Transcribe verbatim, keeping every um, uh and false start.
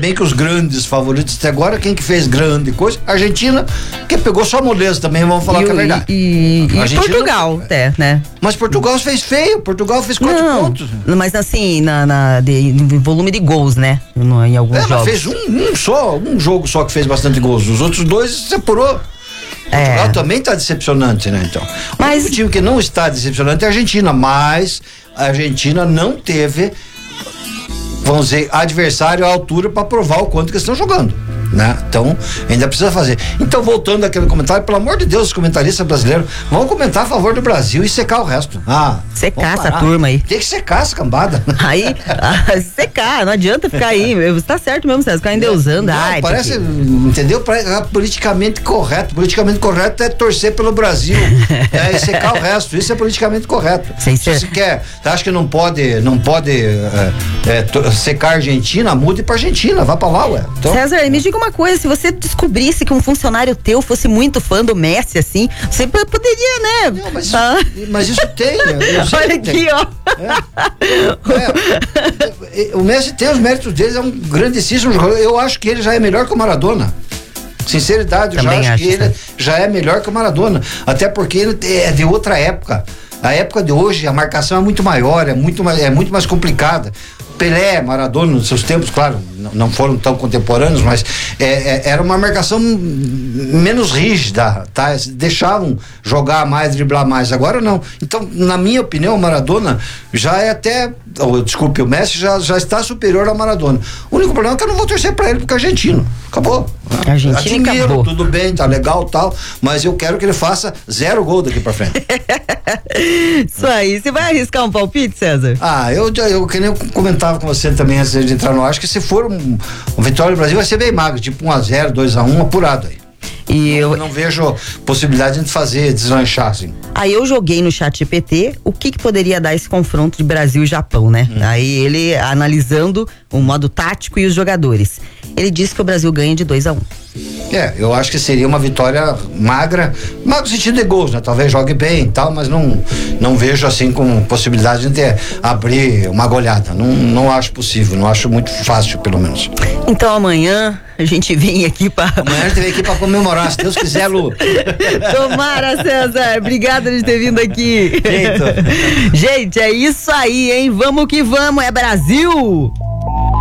bem que os grandes favoritos até agora, quem que fez grande coisa? Argentina, que pegou só moleza também, vamos falar e, que é verdade. E, e, e Portugal, não, até, né? Mas Portugal fez feio, Portugal fez quatro não, pontos. Mas assim, na, na de, de volume de gols, né? No, em alguns é, jogos. Mas fez um, um só, um jogo só que fez bastante gols. Os outros dois se apurou. Portugal é. também está decepcionante, né? Então, mas o time que não está decepcionante é a Argentina, mas a Argentina não teve, vamos dizer, adversário à altura para provar o quanto que eles estão jogando, né? Então, ainda precisa fazer. Então, voltando àquele comentário, pelo amor de Deus, os comentaristas brasileiros vão comentar a favor do Brasil e secar o resto. Ah, secar essa turma aí. Tem que secar essa cambada. Aí, ah, secar, não adianta ficar aí. Você tá certo mesmo, César, ficar endeusando. Não, ai, parece, porque... entendeu? É politicamente correto. Politicamente correto é torcer pelo Brasil. É secar o resto. Isso é politicamente correto. Sei Se você quer, você acha que não pode, não pode é, é, secar a Argentina, mude pra Argentina, vá pra lá, ué. Então, César, me diga uma coisa, se você descobrisse que um funcionário teu fosse muito fã do Messi, assim, você poderia, né? Não, mas, ah. mas isso tem. Olha aqui, tem. ó. É. É. O Messi tem os méritos dele, é um grandíssimo jogador. Eu acho que ele já é melhor que o Maradona. Sinceridade, eu já acho, acho que ele já é melhor que o Maradona. Até porque ele é de outra época. A época de hoje, a marcação é muito maior, é muito mais, é muito mais complicada. Pelé, Maradona, nos seus tempos, claro, não foram tão contemporâneos, mas é, é, era uma marcação menos rígida, tá? Deixavam jogar mais, driblar mais. Agora não. Então, na minha opinião, o Maradona já é até, ou, desculpe, o Messi já, já está superior ao Maradona. O único problema é que eu não vou torcer pra ele, porque é argentino. Acabou. Argentina Admiro, acabou. Tudo bem, tá legal, tal, mas eu quero que ele faça zero gol daqui pra frente. Isso aí. Você vai arriscar um palpite, César? Ah, eu, eu que nem eu comentava com você também antes de entrar no ar, acho que se for um, um vitória do Brasil vai ser bem magro, tipo um a zero, dois a um, apurado aí. E não, eu não vejo possibilidade de fazer deslanchar assim. Aí eu joguei no chat G P T o que que poderia dar esse confronto de Brasil e Japão, né? Hum. Aí ele analisando o modo tático e os jogadores. Ele disse que o Brasil ganha de dois a um. É, eu acho que seria uma vitória magra, magra no sentido de gols, né? Talvez jogue bem e tal, mas não, não vejo assim com possibilidade de abrir uma goleada. Não, não acho possível, não acho muito fácil, pelo menos. Então amanhã a gente vem aqui pra... Amanhã a gente vem aqui pra comemorar, se Deus quiser, Lu. Tomara, César. Obrigada de ter vindo aqui. Jeito. Gente, é isso aí, hein? Vamos que vamos, é Brasil!